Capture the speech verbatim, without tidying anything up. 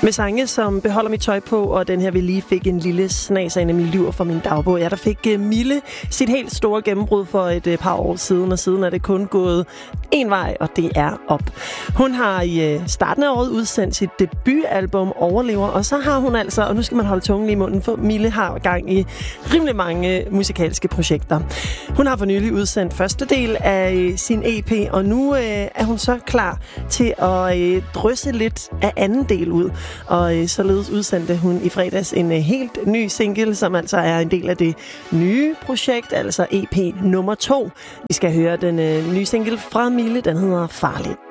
Med sange, som beholder mit tøj på, og den her, vi lige fik en lille snas af, nemlig Lyver fra min dagbog. Ja, der fik uh, Mille sit helt store gennembrud for et uh, par år siden, og siden er det kun gået en vej, og det er op. Hun har i uh, starten af året udsendt sit debutalbum Overlever, og så har hun altså, og nu skal man holde tungen i munden, for Mille har gang i rimelig mange uh, musikalske projekter. Hun har for nylig udsendt første del af uh, sin E P, og nu uh, er hun så klar til at uh, drysse lidt af anden del ud. Og øh, således udsendte hun i fredags en øh, helt ny single, som altså er en del af det nye projekt, altså E P nummer to. Vi skal høre den øh, nye single fra Mille, den hedder Farligt.